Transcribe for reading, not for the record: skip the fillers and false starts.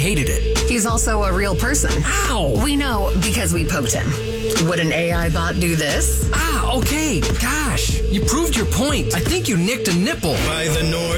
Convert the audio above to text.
hated it. He's also a real person. Ow! We know because we poked him. Would an AI bot do this? Okay. Gosh, you proved your point. I think you nicked a nipple. By the North.